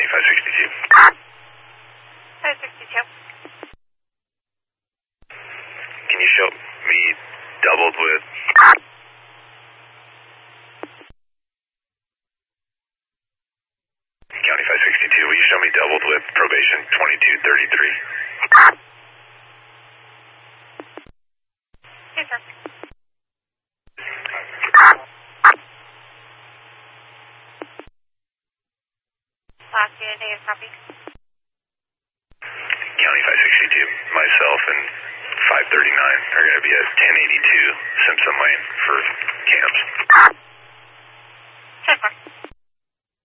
562. 562. Can you show me doubled with... County 562, will you show me doubled with probation 2233? Yes, sir. Last unit, negative copy. County 562, myself and 539 are going to be at 1082 Simpson Lane for camps.